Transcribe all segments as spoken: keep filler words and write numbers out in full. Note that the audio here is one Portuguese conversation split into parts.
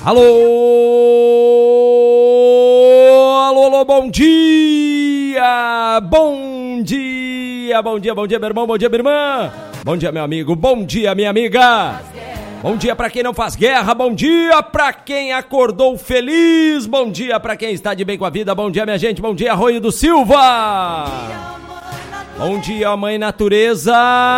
Alô, alô, alô, bom dia, bom dia, bom dia, bom dia, meu irmão, bom dia, minha irmã, bom dia, meu amigo, bom dia, minha amiga, bom dia pra quem não faz guerra, bom dia pra quem acordou feliz, bom dia pra quem está de bem com a vida, bom dia, minha gente, bom dia, Arroio do Silva, bom dia, mãe natureza.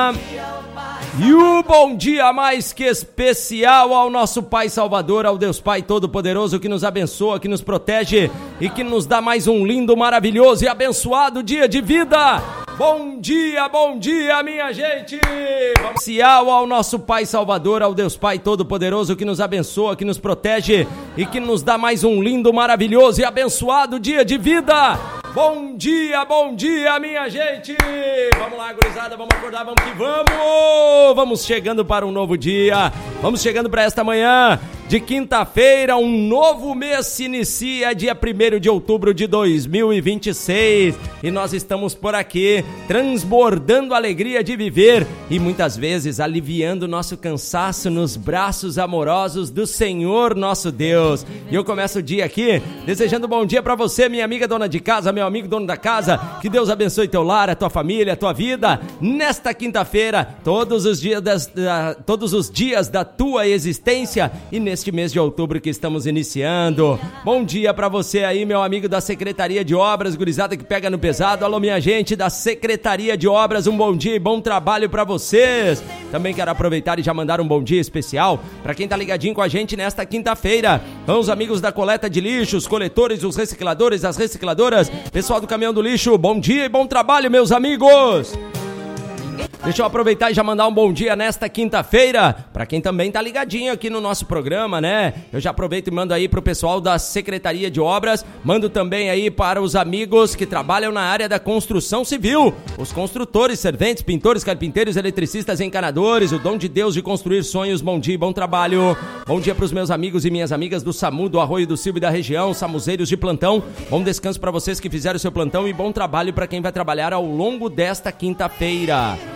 E o bom dia mais que especial ao nosso Pai Salvador, ao Deus Pai Todo-Poderoso que nos abençoa, que nos protege e que nos dá mais um lindo, maravilhoso e abençoado dia de vida. Bom dia, bom dia, minha gente! Especial ao nosso Pai Salvador, ao Deus Pai Todo-Poderoso que nos abençoa, que nos protege e que nos dá mais um lindo, maravilhoso e abençoado dia de vida. Bom dia, bom dia, minha gente! Vamos lá, gurizada, vamos acordar, vamos que vamos! Vamos chegando para um novo dia, vamos chegando para esta manhã de quinta-feira, um novo mês se inicia, dia primeiro de outubro de dois mil e vinte e seis, e nós estamos por aqui, transbordando a alegria de viver e muitas vezes aliviando nosso cansaço nos braços amorosos do Senhor nosso Deus. E eu começo o dia aqui desejando bom dia para você, minha amiga dona de casa, meu amigo dono da casa, que Deus abençoe teu lar, a tua família, a tua vida, nesta quinta-feira, todos os dias das, da, todos os dias da tua existência e neste mês de outubro que estamos iniciando. Bom dia pra você aí, meu amigo da Secretaria de Obras, gurizada que pega no pesado. Alô, minha gente da Secretaria de Obras, um bom dia e bom trabalho pra vocês. Também quero aproveitar e já mandar um bom dia especial pra quem tá ligadinho com a gente nesta quinta-feira. Os amigos da coleta de lixo, os coletores, os recicladores, as recicladoras, pessoal do caminhão do lixo, bom dia e bom trabalho, meus amigos. Deixa eu aproveitar e já mandar um bom dia nesta quinta-feira para quem também tá ligadinho aqui no nosso programa, né? Eu já aproveito e mando aí pro pessoal da Secretaria de Obras, mando também aí para os amigos que trabalham na área da construção civil, os construtores, serventes, pintores, carpinteiros, eletricistas, encanadores, o dom de Deus de construir sonhos, bom dia e bom trabalho. Bom dia pros meus amigos e minhas amigas do SAMU, do Arroio do Silva e da região, samuzeiros de plantão, bom descanso para vocês que fizeram o seu plantão e bom trabalho para quem vai trabalhar ao longo desta quinta-feira.